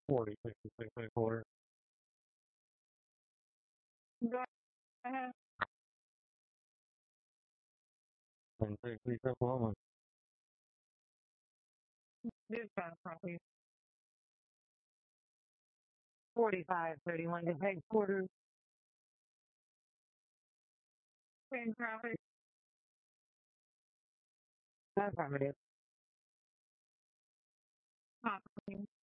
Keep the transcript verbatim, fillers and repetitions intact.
forty, fifty-six and a quarter. Go ahead. And sixty, Oklahoma. Dispatch copy. forty-five thirty-one to headquarters. Same traffic. Affirmative. Copy.